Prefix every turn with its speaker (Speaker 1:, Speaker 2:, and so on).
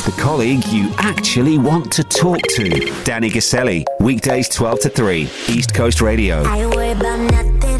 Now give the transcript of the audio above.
Speaker 1: the colleague you actually want to talk to. Danny Gaselli, weekdays 12 to 3, East Coast Radio.
Speaker 2: I worry about nothing.